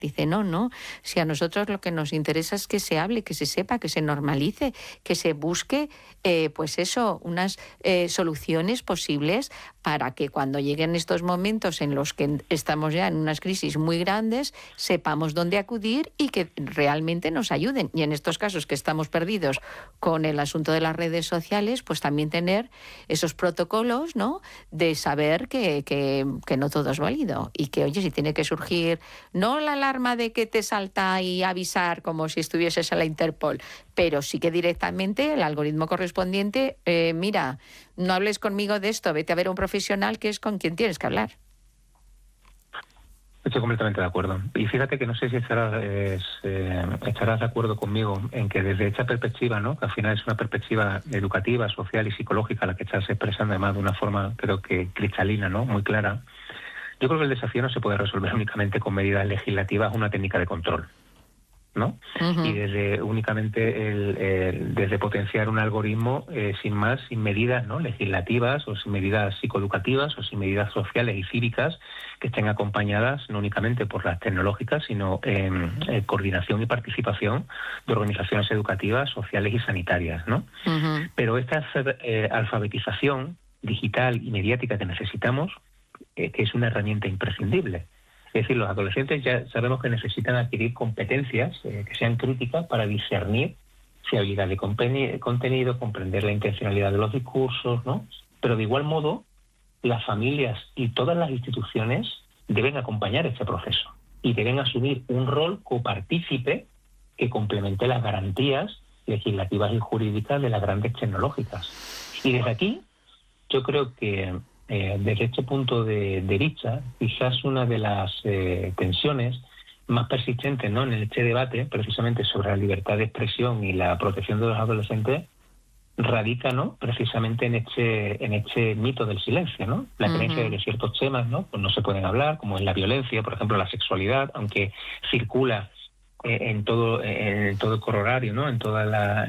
Dice, no, si a nosotros lo que nos interesa es que se hable, que se sepa, que se normalice, que se busque, pues eso, unas soluciones posibles para que cuando lleguen estos momentos en los que estamos ya en unas crisis muy grandes, sepamos dónde acudir y que realmente nos ayuden. Y en estos casos que estamos perdidos con el asunto de las redes sociales, pues también tener esos protocolos, ¿no?, de saber que no todo es válido y que, oye, si tiene que surgir, no la alarma de que te salta y avisar como si estuvieses en la Interpol, pero sí que directamente el algoritmo correspondiente, mira, no hables conmigo de esto, vete a ver a un profesional que es con quien tienes que hablar. Estoy completamente de acuerdo. Y fíjate que no sé si estarás de acuerdo conmigo en que desde esta perspectiva, ¿no?, que al final es una perspectiva educativa, social y psicológica la que estás expresando además de una forma, creo que cristalina, ¿no?, muy clara. Yo creo que el desafío no se puede resolver únicamente con medidas legislativas, una técnica de control, ¿no? Uh-huh. Y desde únicamente desde potenciar un algoritmo sin medidas, ¿no?, legislativas o sin medidas psicoeducativas o sin medidas sociales y cívicas que estén acompañadas no únicamente por las tecnológicas, sino en coordinación y participación de organizaciones educativas, sociales y sanitarias, ¿no? Uh-huh. Pero esta alfabetización digital y mediática que necesitamos, que es una herramienta imprescindible. Es decir, los adolescentes ya sabemos que necesitan adquirir competencias que sean críticas para discernir fiabilidad de contenido, comprender la intencionalidad de los discursos, ¿no? Pero de igual modo, las familias y todas las instituciones deben acompañar este proceso y deben asumir un rol copartícipe que complemente las garantías legislativas y jurídicas de las grandes tecnológicas. Y desde aquí, yo creo que desde este punto de vista, quizás una de las tensiones más persistentes, ¿no?, en este debate, precisamente sobre la libertad de expresión y la protección de los adolescentes, radica, ¿no?, precisamente en este mito del silencio, ¿no? La creencia de que ciertos temas, ¿no?, pues no se pueden hablar, como es la violencia, por ejemplo, la sexualidad, aunque circula en todo el corolario, ¿no?, en toda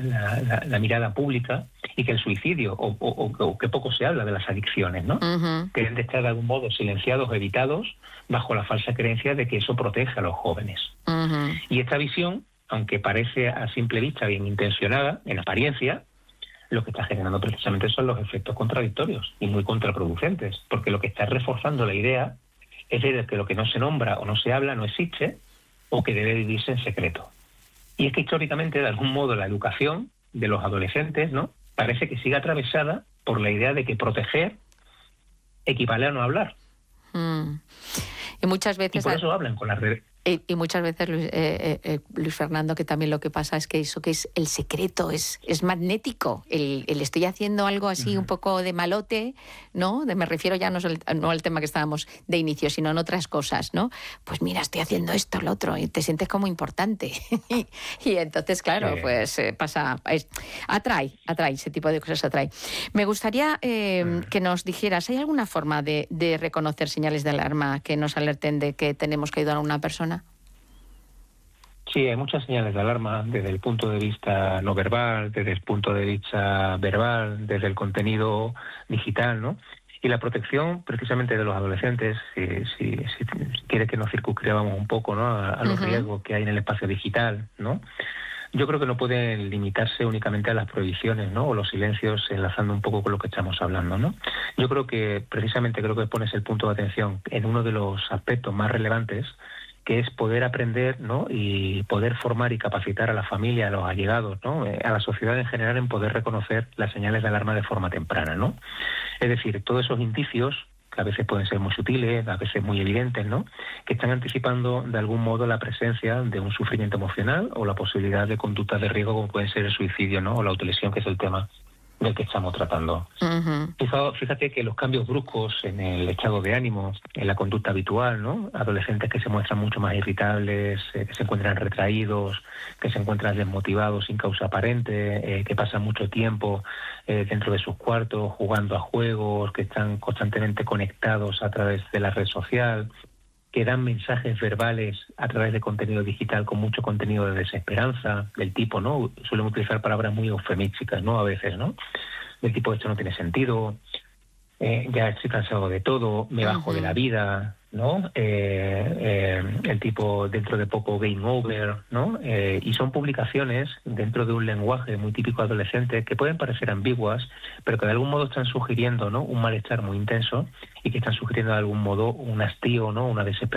la mirada pública, y que el suicidio o que poco se habla de las adicciones, ¿no?, que deben de estar de algún modo silenciados o evitados bajo la falsa creencia de que eso protege a los jóvenes. Y esta visión, aunque parece a simple vista bien intencionada, en apariencia, lo que está generando precisamente son los efectos contradictorios y muy contraproducentes, porque lo que está reforzando la idea es de que lo que no se nombra o no se habla no existe, o que debe vivirse en secreto. Y es que históricamente, de algún modo, la educación de los adolescentes, ¿no?, parece que sigue atravesada por la idea de que proteger equivale a no hablar. Y muchas veces... Y por eso hablan con las redes. Y muchas veces, Luis Fernando, que también lo que pasa es que eso que es el secreto es magnético. El estoy haciendo algo así un poco de malote, ¿no? Me refiero ya no al tema que estábamos de inicio, sino en otras cosas, ¿no? Pues mira, estoy haciendo esto, lo otro, y te sientes como importante. y entonces, claro, pues pasa... Atrae, ese tipo de cosas atrae. Me gustaría que nos dijeras, ¿hay alguna forma de reconocer señales de alarma que nos alerten de que tenemos que ayudar a una persona? Sí, hay muchas señales de alarma desde el punto de vista no verbal, desde el punto de vista verbal, desde el contenido digital, ¿no? Y la protección precisamente de los adolescentes, si quiere que nos circunscribamos un poco, ¿no?, a los riesgos que hay en el espacio digital, ¿no? Yo creo que no pueden limitarse únicamente a las prohibiciones, ¿no?, o los silencios, enlazando un poco con lo que estamos hablando, ¿no? Yo creo que pones el punto de atención en uno de los aspectos más relevantes, que es poder aprender, ¿no?, y poder formar y capacitar a la familia, a los allegados, ¿no?, a la sociedad en general, en poder reconocer las señales de alarma de forma temprana, ¿no? Es decir, todos esos indicios, que a veces pueden ser muy sutiles, a veces muy evidentes, ¿no?, que están anticipando de algún modo la presencia de un sufrimiento emocional o la posibilidad de conductas de riesgo como pueden ser el suicidio, ¿no?, o la autolesión, que es el tema del que estamos tratando. Fíjate que los cambios bruscos en el estado de ánimo, en la conducta habitual, ¿no?, adolescentes que se muestran mucho más irritables, que se encuentran retraídos, que se encuentran desmotivados sin causa aparente, que pasan mucho tiempo dentro de sus cuartos jugando a juegos, que están constantemente conectados a través de la red social, que dan mensajes verbales a través de contenido digital con mucho contenido de desesperanza, del tipo, ¿no?, suelen utilizar palabras muy eufemísticas, ¿no?, a veces, ¿no?, del tipo, esto no tiene sentido, ya estoy cansado de todo, me bajo de la vida, ¿no? El tipo dentro de poco game over, ¿no? Y son publicaciones dentro de un lenguaje muy típico adolescente que pueden parecer ambiguas, pero que de algún modo están sugiriendo, ¿no? Un malestar muy intenso y que están sugiriendo de algún modo un hastío, ¿no? Una desesperación